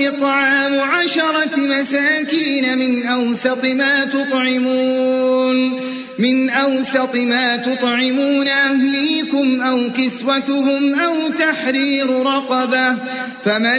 إطعام 10 مساكين من أوسط ما تطعمون أهليكم أو كسوتهم أو تحرير رقبة، فمن